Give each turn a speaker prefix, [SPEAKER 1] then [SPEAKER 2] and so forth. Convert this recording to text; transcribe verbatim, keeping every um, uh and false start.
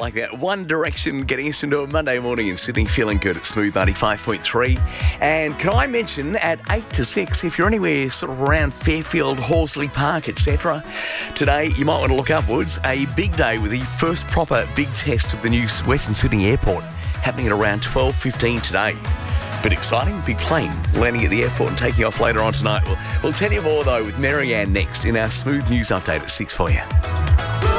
[SPEAKER 1] like that. One Direction getting us into a Monday morning in Sydney, feeling good at Smooth ninety-five point three. And can I mention at eight to six, if you're anywhere sort of around Fairfield, Horsley Park, et cetera, today you might want to look upwards. A big day with the first proper big test of the new Western Sydney Airport happening at around twelve fifteen today. Bit exciting, big plane landing at the airport and taking off later on tonight. We'll, we'll tell you more though with Marianne next in our Smooth News Update at six for you.